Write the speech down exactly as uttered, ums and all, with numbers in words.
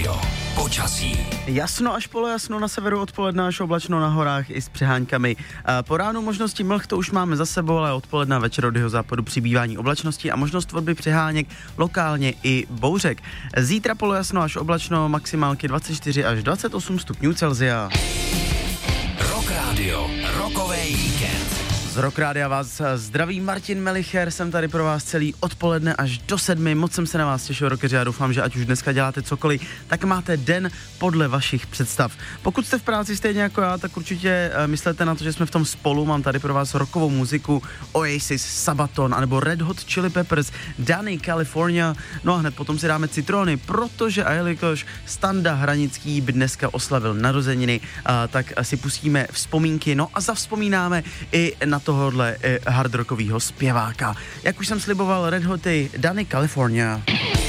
Radio. Počasí. Jasno až polojasno na severu, odpoledne až oblačno na horách i s přeháňkami. Po ránu možnosti mlh to už máme za sebou, ale odpoledne večer od jeho západu přibývání oblačnosti a možnost tvorby přeháněk, lokálně i bouřek. Zítra polojasno až oblačno, maximálky dvacet čtyři až dvacet osm stupňů Celsia. Rock Radio, rokový víkend. Z Rock Rádia vás zdraví Martin Melicher, jsem tady pro vás celý odpoledne až do sedmi, moc jsem se na vás těšil, rockeři, a doufám, že ať už dneska děláte cokoliv, tak máte den podle vašich představ. Pokud jste v práci stejně jako já, tak určitě myslete na to, že jsme v tom spolu, mám tady pro vás rockovou muziku, Oasis, Sabaton, anebo Red Hot Chili Peppers, Danny California, no a hned potom si dáme citrony, protože a jelikož Standa Hranický by dneska oslavil narozeniny, tak si pustíme vzpomínky, no a zavzpomínáme i na tohohle hardrockovýho zpěváka. Jak už jsem sliboval, Red Hoty, Danny California.